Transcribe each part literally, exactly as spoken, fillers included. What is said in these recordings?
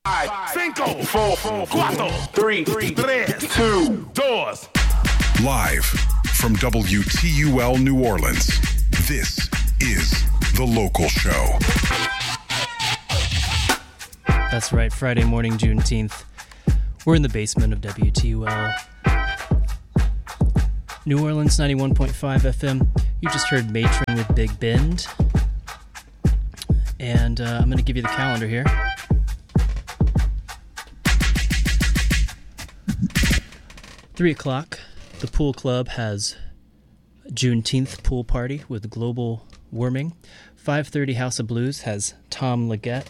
Five, cinco, four, four, cuatro, three, three, tres, two, dos. Live from W T U L New Orleans, this is The Local Show. That's right, Friday morning, Juneteenth. We're in the basement of W T U L. New Orleans ninety-one point five F M. You just heard Matron with Big Bend. And uh, I'm going to give you the calendar here. Three o'clock, the pool club has Juneteenth pool party with global warming. five thirty, House of Blues has Tom Leggett.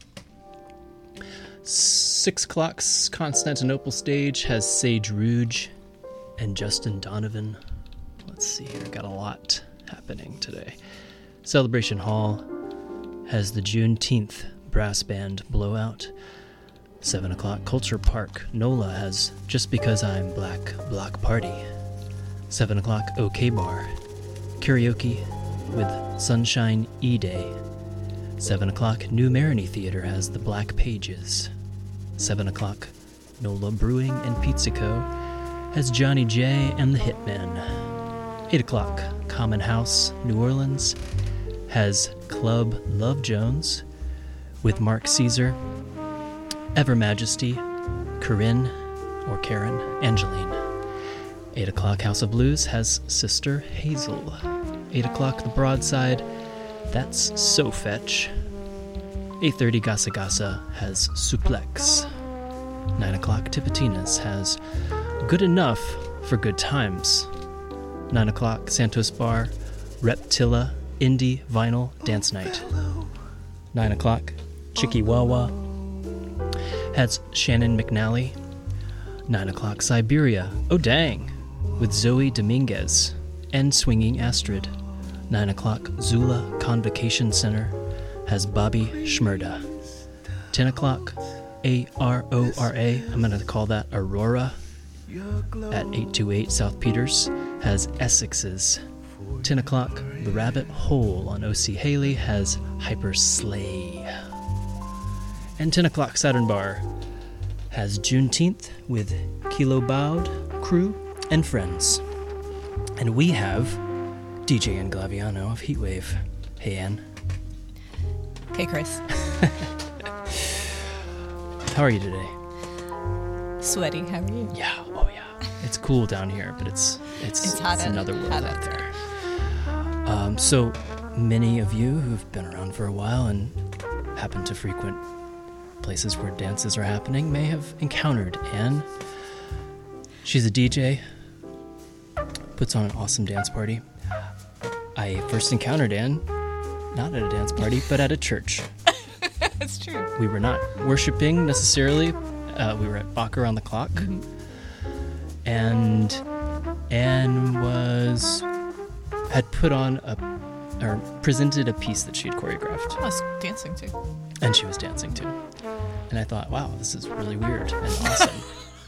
Six o'clock's Constantinople stage has Sage Rouge and Justin Donovan. Let's see here, got a lot happening today. Celebration Hall has the Juneteenth brass band blowout. Seven o'clock, Culture Park. NOLA has Just Because I'm Black block party. Seven o'clock, OK Bar. Karaoke with Sunshine E-Day. Seven o'clock, New Marigny Theater has The Black Pages. Seven o'clock, NOLA Brewing and Pizza Co. has Johnny J and the Hitmen. Eight o'clock, Common House, New Orleans has Club Love Jones with Mark Caesar, Ever Majesty, Corinne, or Karen, Angeline. Eight o'clock, House of Blues has Sister Hazel. Eight o'clock, The Broadside, that's So Fetch. Eight thirty, Gasa Gasa has Suplex. Nine o'clock, Tipitina's has Good Enough for Good Times. Nine o'clock, Santos Bar, Reptilla, Indie Vinyl Dance Night. Nine o'clock, Chicky Wawa has Shannon McNally. Nine o'clock, Siberia, Oh Dang, with Zoe Dominguez and Swinging Astrid. Nine o'clock, Zula Convocation Center has Bobby Schmerda. Ten o'clock, A R O R A, I'm going to call that Aurora, at eight twenty-eight South Peters has Essex's. Ten o'clock, The Rabbit Hole on O C Haley has Hyper Slay. And ten o'clock, Saturn Bar has Juneteenth with Kilo Bowed, Crew, and Friends. And we have D J Ann Glaviano of Heatwave. Hey, Ann. Hey, Chris. How are you today? Sweaty. How are you? Yeah. Oh, yeah. It's cool down here, but it's it's, it's, hot it's out, another world hot out out there. Um, so many of you who've been around for a while and happen to frequent places where dances are happening may have encountered Ann. She's a D J, puts on an awesome dance party. I first encountered Ann, not at a dance party, but at a church. That's true. We were not worshiping necessarily. Uh, we were at Bach Around the Clock. Mm-hmm. And Ann was, had put on a, or presented a piece that she'd choreographed. I was dancing too. And she was dancing too. And I thought, wow, this is really weird and awesome.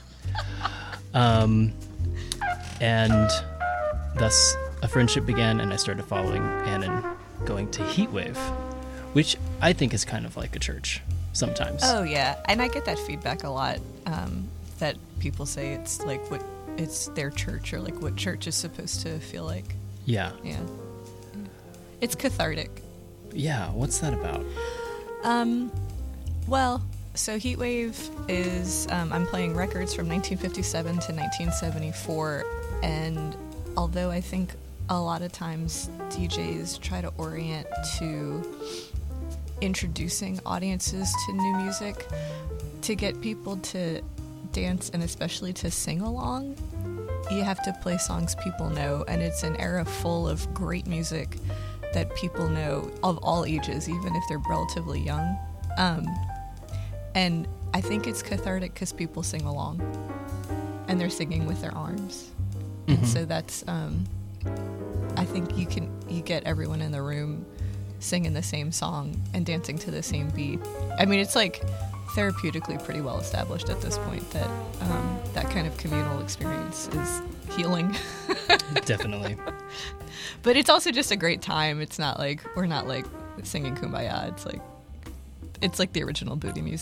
um, and thus a friendship began, and I started following Ann and going to Heatwave, which I think is kind of like a church sometimes. Oh yeah, and I get that feedback a lot. Um, that people say it's like what it's their church, or like what church is supposed to feel like. Yeah. Yeah. It's cathartic. Yeah. What's that about? Um, well, so Heatwave is um, I'm playing records from nineteen fifty-seven to nineteen seventy-four, and although I think a lot of times D Js try to orient to introducing audiences to new music, to get people to dance and especially to sing along, you have to play songs people know, and it's an era full of great music that people know of all ages, even if they're relatively young. Um, and I think it's cathartic because people sing along, and they're singing with their arms. Mm-hmm. And so that's, um, I think you can you get everyone in the room singing the same song and dancing to the same beat. I mean, it's like therapeutically pretty well established at this point that um, that kind of communal experience is healing. Definitely. But it's also just a great time. It's not like we're not like singing Kumbaya. It's like it's like the original booty music.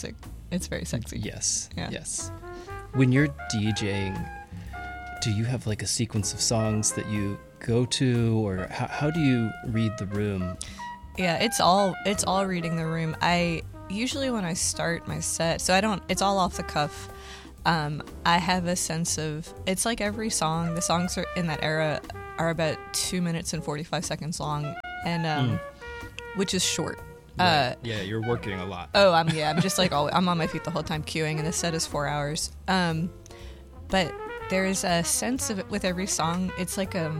It's very sexy. Yes. Yeah. Yes. When you're DJing, do you have like a sequence of songs that you go to, or how, how do you read the room? Yeah, it's all it's all reading the room. I usually when I start my set, so I don't. It's all off the cuff. Um, I have a sense of it's like every song. The songs are in that era are about two minutes and forty-five seconds long, and um, mm. which is short. Right. Uh, yeah, you're working a lot. Oh, I'm yeah. I'm just like always, I'm on my feet the whole time queuing, and the set is four hours. Um, but there's a sense of it with every song. It's like um,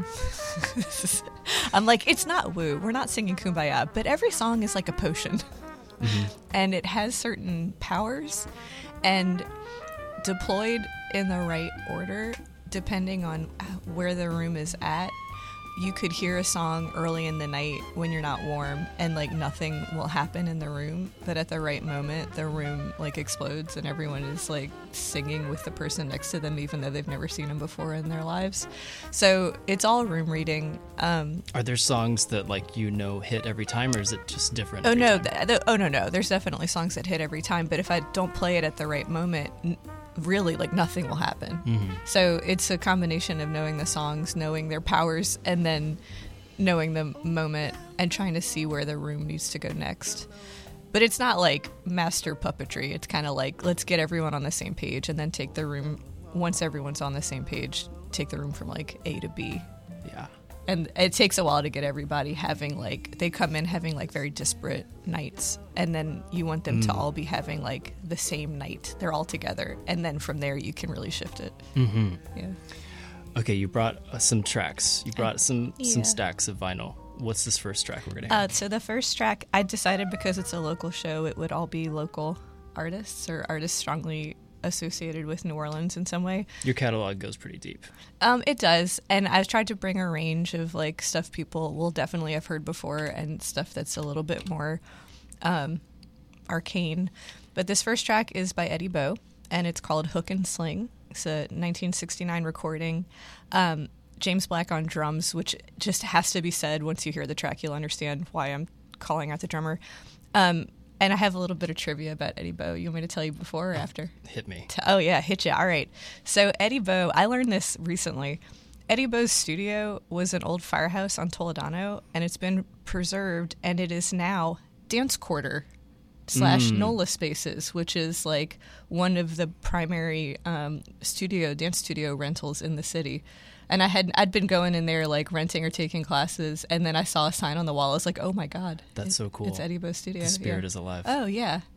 I'm like it's not woo. We're not singing Kumbaya, but every song is like a potion, mm-hmm. and it has certain powers, and deployed in the right order, depending on where the room is at. You could hear a song early in the night when you're not warm and like nothing will happen in the room, but at the right moment the room like explodes and everyone is like singing with the person next to them even though they've never seen them before in their lives. So it's all room reading. Um, Are there songs that like you know hit every time, or is it just different? Oh every no, time? th- th- oh no, no. There's definitely songs that hit every time, but if I don't play it at the right moment, n- really like nothing will happen. Mm-hmm. So it's a combination of knowing the songs, knowing their powers, and then knowing the moment and trying to see where the room needs to go next. But it's not like master puppetry. It's kind of like let's get everyone on the same page and then take the room, once everyone's on the same page, take the room from like A to B. Yeah. And it takes a while to get everybody having like, they come in having like very disparate nights, and then you want them mm. to all be having like the same night. They're all together, and then from there you can really shift it. Mm-hmm. Yeah. Okay, you brought uh, some tracks. You brought some yeah. some stacks of vinyl. What's this first track we're gonna Uh, have? so the first track, I decided because it's a local show, it would all be local artists or artists strongly associated with New Orleans in some way. Your catalog goes pretty deep. Um, it does, and I've tried to bring a range of like stuff people will definitely have heard before and stuff that's a little bit more um, arcane. But this first track is by Eddie Bo, and it's called Hook and Sling. It's a nineteen sixty-nine recording. Um, James Black on drums, which just has to be said. Once you hear the track, you'll understand why I'm calling out the drummer. Um, And I have a little bit of trivia about Eddie Bo. You want me to tell you before or after? Hit me. Oh, yeah, hit you. All right. So Eddie Bo, I learned this recently. Eddie Bo's studio was an old firehouse on Toledano, and it's been preserved, and it is now Dance Quarter slash Mm. NOLA Spaces, which is like one of the primary um, studio, dance studio rentals in the city. And I had I'd been going in there like renting or taking classes, and then I saw a sign on the wall. I was like, "Oh my god, that's it, so cool! It's Eddie Bo's studio." The spirit yeah. is alive. Oh yeah,